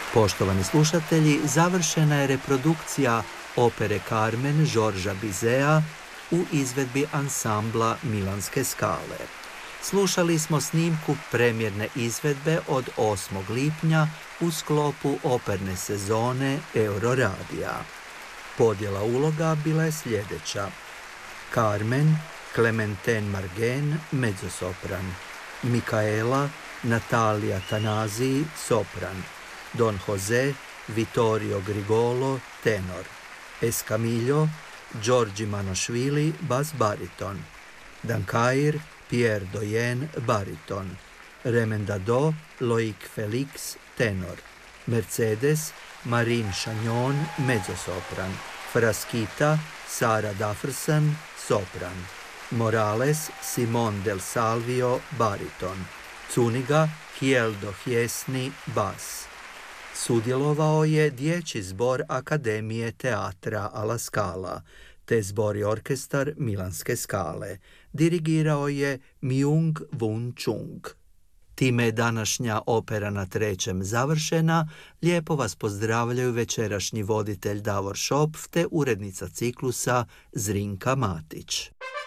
Poštovani slušatelji, završena je reprodukcija opere Carmen Georgesa Bizeta u izvedbi ansambla Milanske Skale. Slušali smo snimku premijerne izvedbe od 8. lipnja u sklopu operne sezone Euroradija. Podjela uloga bila je sljedeća: Carmen, Clementine Margen, mezzosopran; Mikaela, Natalija Tanasi, sopran; Don José, Vittorio Grigolo, tenor; Escamillo, Giorgi Manošvili, bas bariton; Dancaire, Pierre Doyen, bariton; Remendado, Loic Felix, tenor; Mercedes, Marine Chagnon, mezzosopran; Frasquita, Sara Dafferson, sopran; Morales, Simon Del Salvio, bariton; Zuniga, Hieldo Hiesni, bas. Sudjelovao je dječji zbor Akademije teatra alla Scala te zbor i orkestar Milanske Skale. Dirigirao je Myung-Whun Chung. Time je današnja opera na 3. završena. Lijepo vas pozdravljaju večerašnji voditelj Davor Šopf te urednica ciklusa Zrinka Matić.